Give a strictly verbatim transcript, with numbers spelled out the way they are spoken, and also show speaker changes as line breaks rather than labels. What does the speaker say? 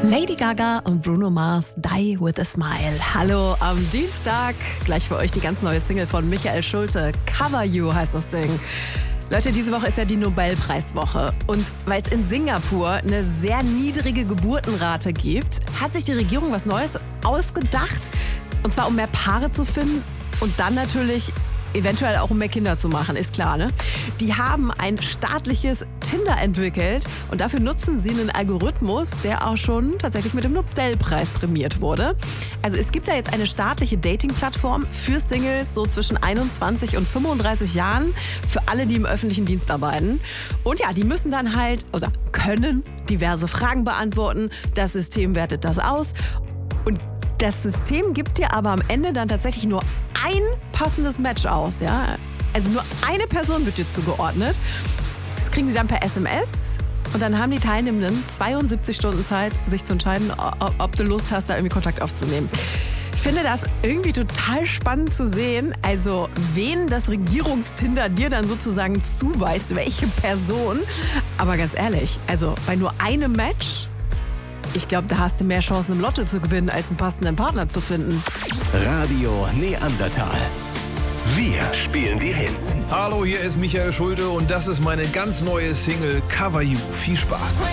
Lady Gaga und Bruno Mars, Die With A Smile. Hallo am Dienstag. Gleich für euch die ganz neue Single von Michael Schulte. Cover You heißt das Ding. Leute, diese Woche ist ja die Nobelpreiswoche. Und weil es in Singapur eine sehr niedrige Geburtenrate gibt, hat sich die Regierung was Neues ausgedacht. Und zwar, um mehr Paare zu finden und dann natürlich eventuell auch um mehr Kinder zu machen, ist klar, ne? Die haben ein staatliches Tinder entwickelt und dafür nutzen sie einen Algorithmus, der auch schon tatsächlich mit dem Nobelpreis prämiert wurde. Also es gibt da jetzt eine staatliche Dating-Plattform für Singles so zwischen einundzwanzig und fünfunddreißig Jahren, für alle, die im öffentlichen Dienst arbeiten. Und ja, die müssen dann halt, oder können diverse Fragen beantworten. Das System wertet das aus. Und das System gibt dir aber am Ende dann tatsächlich nur ein passendes Match aus, ja. Also nur eine Person wird dir zugeordnet. Das kriegen sie dann per S M S und dann haben die Teilnehmenden zweiundsiebzig Stunden Zeit, sich zu entscheiden, ob du Lust hast, da irgendwie Kontakt aufzunehmen. Ich finde das irgendwie total spannend zu sehen, also wen das Regierungstinder dir dann sozusagen zuweist, welche Person. Aber ganz ehrlich, also bei nur einem Match, ich glaube, da hast du mehr Chancen im Lotto zu gewinnen, als einen passenden Partner zu finden.
Radio Neandertal. Wir spielen die Hits.
Hallo, hier ist Michael Schulte und das ist meine ganz neue Single Cover You. Viel Spaß.